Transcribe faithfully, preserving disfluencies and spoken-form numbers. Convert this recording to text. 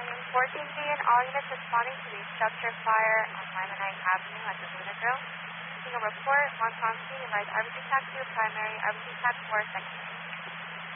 fourteen B and all units responding to the structure fire on Limonite Avenue at the Luna Grill. Taking a report, one Tom C, advise R B C Tac two primary, R B C Tac four secondary.